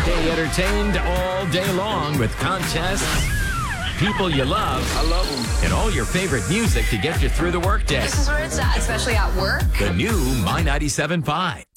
Stay entertained all day long with contests, people you love, I love them, and all your favorite music to get you through the workday. This is where it's at, especially at work. The new My 97.5.